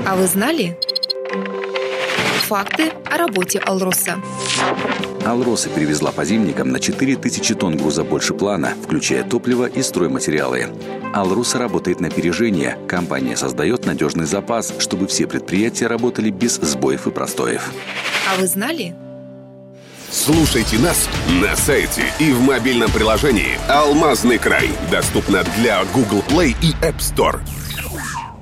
А вы знали? Факты о работе «Алроса». «Алроса» перевезла по зимникам на 4000 тонн груза больше плана, включая топливо и стройматериалы. «Алроса» работает на опережение. Компания создает надежный запас, чтобы все предприятия работали без сбоев и простоев. А вы знали? Слушайте нас на сайте и в мобильном приложении «Алмазный край». Доступно для Google Play и App Store.